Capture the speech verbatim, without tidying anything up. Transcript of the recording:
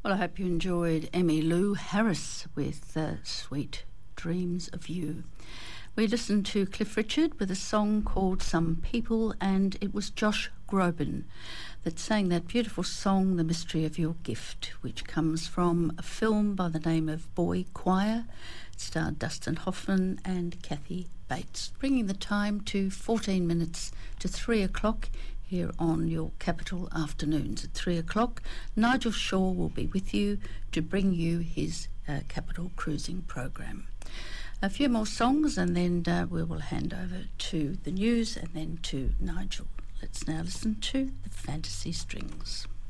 Well, I hope you enjoyed Emmylou Harris with uh, Sweet Dreams of You. We listened to Cliff Richard with a song called Some People, and it was Josh Groban that sang that beautiful song, The Mystery of Your Gift, which comes from a film by the name of Boy Choir. It starred Dustin Hoffman and Kathy Bates, bringing the time to fourteen minutes to three o'clock here on your Capital Afternoons. At three o'clock, Nigel Shaw will be with you to bring you his uh, Capital Cruising program. A few more songs and then uh, we will hand over to the news and then to Nigel. Let's now listen to the Fantasy Strings.